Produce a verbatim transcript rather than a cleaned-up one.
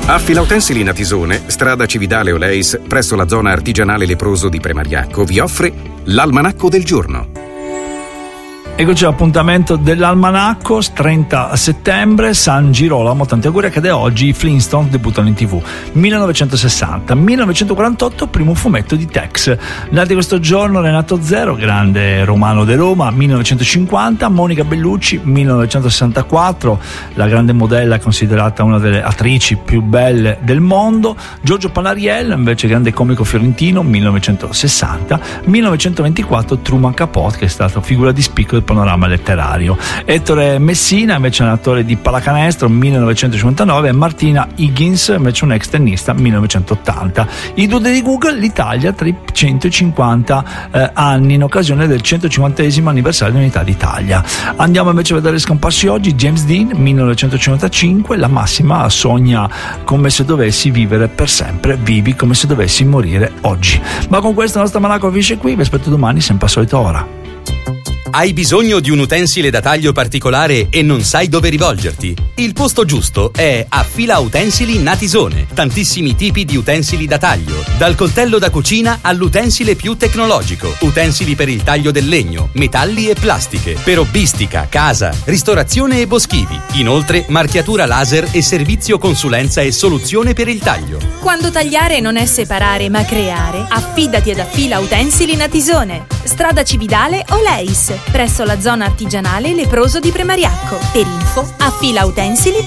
Affila Utensili Natisone, strada Cividale Oleis, presso la zona artigianale leproso di Premariacco, vi offre l'Almanacco del giorno. Eccoci all'appuntamento dell'Almanacco, trenta settembre, San Girolamo, tanti auguri, accade oggi, i Flintstones debuttano in tv, millenovecentosessanta, millenovecentoquarantotto, primo fumetto di Tex, nati questo giorno Renato Zero, grande romano di Roma, millenovecentocinquanta, Monica Bellucci, millenovecentosessantaquattro, la grande modella considerata una delle attrici più belle del mondo, Giorgio Panariello, invece grande comico fiorentino, millenovecentosessanta, millenovecentoventiquattro, Truman Capote, che è stato figura di spicco del panorama letterario. Ettore Messina, invece un attore di pallacanestro, millenovecentocinquantanove, e Martina Higgins, invece un ex tennista, millenovecentottanta. I due di Google, l'Italia tra i centocinquanta eh, anni in occasione del centocinquantesimo anniversario dell'Unità d'Italia. Andiamo invece a vedere scomparsi oggi James Dean, millenovecentocinquantacinque, la massima sogna come se dovessi vivere per sempre, vivi come se dovessi morire oggi. Ma con questo il nostro Almanacco finisce qui, vi aspetto domani sempre a solita ora. Hai bisogno di un utensile da taglio particolare e non sai dove rivolgerti? Il posto giusto è Affila Utensili Natisone. Tantissimi tipi di utensili da taglio, dal coltello da cucina all'utensile più tecnologico, utensili per il taglio del legno, metalli e plastiche, per hobbistica, casa, ristorazione e boschivi. Inoltre marchiatura laser e servizio consulenza e soluzione per il taglio. Quando tagliare non è separare ma creare, affidati ad Affila Utensili Natisone. Strada Cividale Oleis, presso la zona artigianale leproso di Premariacco. Per info affilautensili